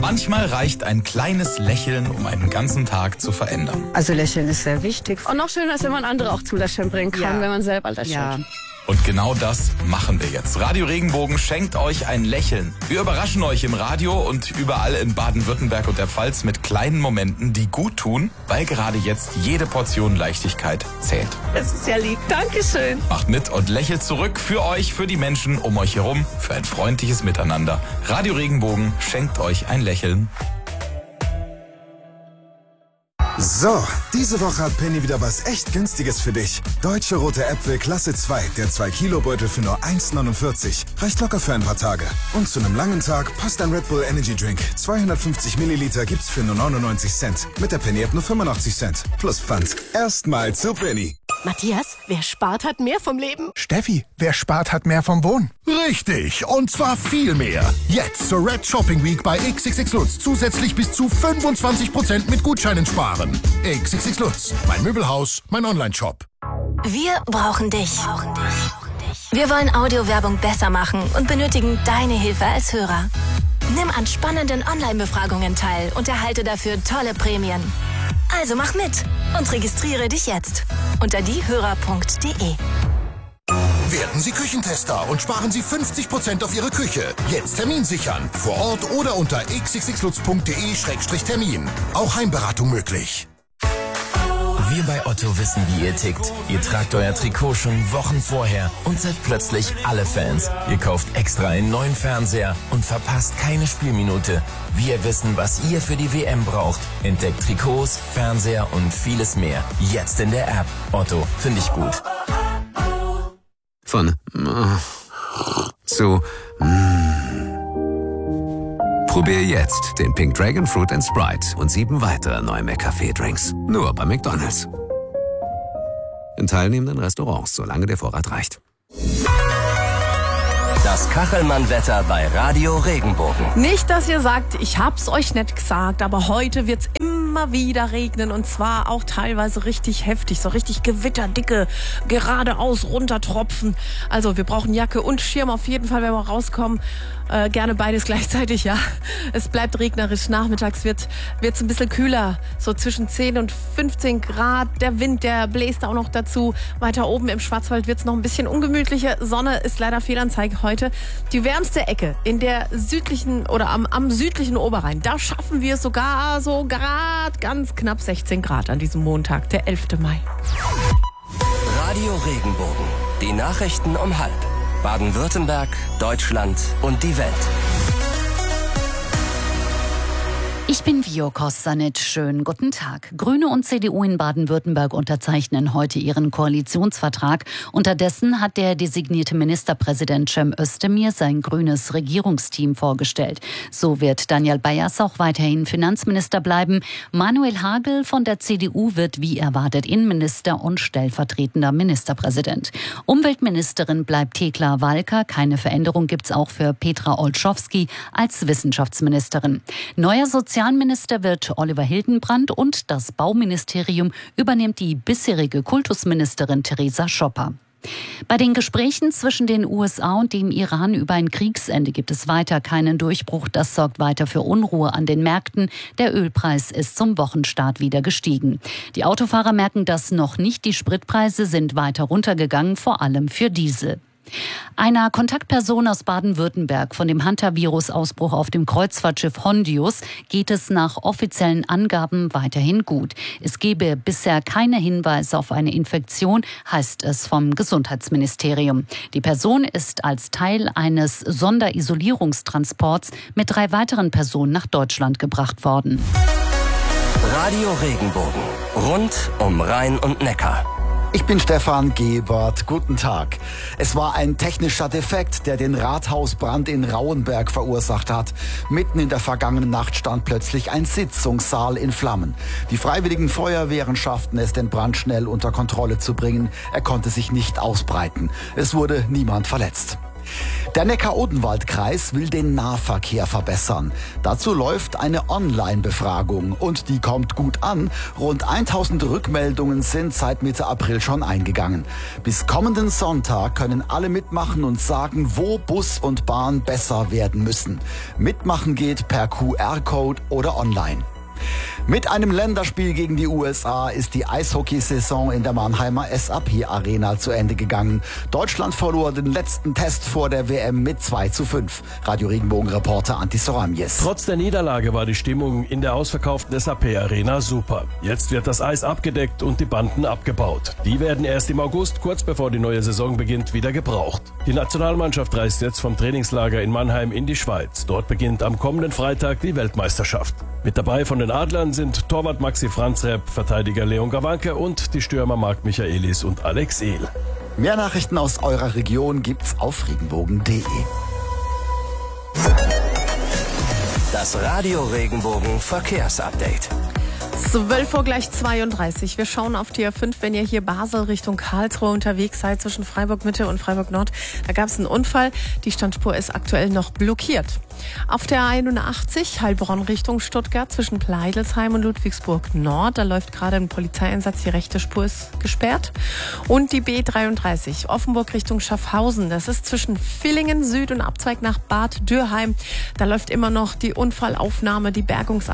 Manchmal reicht ein kleines Lächeln, um einen ganzen Tag zu verändern. Also Lächeln ist sehr wichtig. Und noch schöner ist, wenn man andere auch zum Lächeln bringen kann, wenn man selber lächelt. Ja. Und genau das machen wir jetzt. Radio Regenbogen schenkt euch ein Lächeln. Wir überraschen euch im Radio und überall in Baden-Württemberg und der Pfalz mit kleinen Momenten, die gut tun, weil gerade jetzt jede Portion Leichtigkeit zählt. Das ist ja lieb. Dankeschön. Macht mit und lächelt zurück für euch, für die Menschen um euch herum, für ein freundliches Miteinander. Radio Regenbogen schenkt euch ein Lächeln. So, diese Woche hat Penny wieder was echt Günstiges für dich. Deutsche rote Äpfel Klasse 2, der 2-Kilo-Beutel für nur 1,49. Reicht locker für ein paar Tage. Und zu einem langen Tag passt ein Red Bull Energy Drink. 250 Milliliter gibt's für nur 99 Cent. Mit der Penny-App nur 85 Cent. Plus Pfand. Erstmal zu Penny. Matthias, wer spart, hat mehr vom Leben. Steffi, wer spart, hat mehr vom Wohnen. Richtig, und zwar viel mehr. Jetzt zur Red Shopping Week bei XXX Lutz zusätzlich bis zu 25% mit Gutscheinen sparen. XXX Lutz, mein Möbelhaus, mein Online-Shop. Wir brauchen dich. Wir wollen Audiowerbung besser machen und benötigen deine Hilfe als Hörer. Nimm an spannenden Online-Befragungen teil und erhalte dafür tolle Prämien. Also mach mit und registriere dich jetzt unter diehörer.de. Werden Sie Küchentester und sparen Sie 50% auf Ihre Küche. Jetzt Termin sichern. Vor Ort oder unter xxxlutz.de/termin. Auch Heimberatung möglich. Wir bei Otto wissen, wie ihr tickt. Ihr tragt euer Trikot schon Wochen vorher und seid plötzlich alle Fans. Ihr kauft extra einen neuen Fernseher und verpasst keine Spielminute. Wir wissen, was ihr für die WM braucht. Entdeckt Trikots, Fernseher und vieles mehr. Jetzt in der App. Otto, finde ich gut. Von zu Probier jetzt den Pink Dragon Fruit & Sprite und 7 weitere neue McCafé-Drinks. Nur bei McDonald's. In teilnehmenden Restaurants, solange der Vorrat reicht. Das Kachelmann-Wetter bei Radio Regenbogen. Nicht, dass ihr sagt, ich hab's euch nicht gesagt, aber heute wird's immer wieder regnen und zwar auch teilweise richtig heftig, so richtig gewitterdicke, geradeaus runtertropfen. Also wir brauchen Jacke und Schirm auf jeden Fall, wenn wir rauskommen. Gerne beides gleichzeitig, ja. Es bleibt regnerisch. Nachmittags wird's ein bisschen kühler, so zwischen 10 und 15 Grad. Der Wind, der bläst auch noch dazu. Weiter oben im Schwarzwald wird's noch ein bisschen ungemütlicher. Sonne ist leider Fehlanzeige heute. Die wärmste Ecke in der südlichen oder am südlichen Oberrhein, da schaffen wir sogar so gerade ganz knapp 16 Grad an diesem Montag, der 11. Mai. Radio Regenbogen. Die Nachrichten um 12:30. Baden-Württemberg, Deutschland und die Welt. Ich bin Vio Kostanic. Schönen guten Tag. Grüne und CDU in Baden-Württemberg unterzeichnen heute ihren Koalitionsvertrag. Unterdessen hat der designierte Ministerpräsident Cem Özdemir sein grünes Regierungsteam vorgestellt. So wird Daniel Bayers auch weiterhin Finanzminister bleiben. Manuel Hagel von der CDU wird wie erwartet Innenminister und stellvertretender Ministerpräsident. Umweltministerin bleibt Thekla Walker. Keine Veränderung gibt's auch für Petra Olschowski als Wissenschaftsministerin. Neuer Sozialminister wird Oliver Hildenbrand und das Bauministerium übernimmt die bisherige Kultusministerin Theresa Schopper. Bei den Gesprächen zwischen den USA und dem Iran über ein Kriegsende gibt es weiter keinen Durchbruch. Das sorgt weiter für Unruhe an den Märkten. Der Ölpreis ist zum Wochenstart wieder gestiegen. Die Autofahrer merken das noch nicht. Die Spritpreise sind weiter runtergegangen, vor allem für Diesel. Einer Kontaktperson aus Baden-Württemberg von dem Hantavirus-Ausbruch auf dem Kreuzfahrtschiff Hondius geht es nach offiziellen Angaben weiterhin gut. Es gebe bisher keine Hinweise auf eine Infektion, heißt es vom Gesundheitsministerium. Die Person ist als Teil eines Sonderisolierungstransports mit 3 weiteren Personen nach Deutschland gebracht worden. Radio Regenbogen. Rund um Rhein und Neckar. Ich bin Stefan Gebert. Guten Tag. Es war ein technischer Defekt, der den Rathausbrand in Rauenberg verursacht hat. Mitten in der vergangenen Nacht stand plötzlich ein Sitzungssaal in Flammen. Die freiwilligen Feuerwehren schafften es, den Brand schnell unter Kontrolle zu bringen. Er konnte sich nicht ausbreiten. Es wurde niemand verletzt. Der Neckar-Odenwald-Kreis will den Nahverkehr verbessern. Dazu läuft eine Online-Befragung und die kommt gut an. Rund 1000 Rückmeldungen sind seit Mitte April schon eingegangen. Bis kommenden Sonntag können alle mitmachen und sagen, wo Bus und Bahn besser werden müssen. Mitmachen geht per QR-Code oder online. Mit einem Länderspiel gegen die USA ist die Eishockeysaison in der Mannheimer SAP-Arena zu Ende gegangen. Deutschland verlor den letzten Test vor der WM mit 2:5. Radio Regenbogen-Reporter Antti Soramies. Trotz der Niederlage war die Stimmung in der ausverkauften SAP-Arena super. Jetzt wird das Eis abgedeckt und die Banden abgebaut. Die werden erst im August, kurz bevor die neue Saison beginnt, wieder gebraucht. Die Nationalmannschaft reist jetzt vom Trainingslager in Mannheim in die Schweiz. Dort beginnt am kommenden Freitag die Weltmeisterschaft. Mit dabei von den Adlern sind Torwart Maxi Franzrepp, Verteidiger Leon Gawanke und die Stürmer Marc Michaelis und Alex Ehl. Mehr Nachrichten aus eurer Region gibt's auf regenbogen.de. Das Radio Regenbogen Verkehrsupdate. 12 Uhr gleich 32. Wir schauen auf die A5, wenn ihr hier Basel Richtung Karlsruhe unterwegs seid, zwischen Freiburg Mitte und Freiburg Nord. Da gab es einen Unfall. Die Standspur ist aktuell noch blockiert. Auf der A81 Heilbronn Richtung Stuttgart zwischen Pleidelsheim und Ludwigsburg Nord. Da läuft gerade ein Polizeieinsatz. Die rechte Spur ist gesperrt. Und die B33 Offenburg Richtung Schaffhausen. Das ist zwischen Villingen Süd und Abzweig nach Bad Dürheim. Da läuft immer noch die Unfallaufnahme, die Bergungsarbeit.